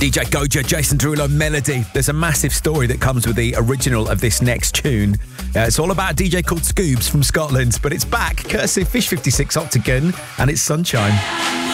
DJ Goja, Jason Derulo, Melody. There's a massive story that comes with the original of this next tune. It's all about a DJ called Scoobs from Scotland, but it's back courtesy of Fish 56 Octagon, and it's Sunshine.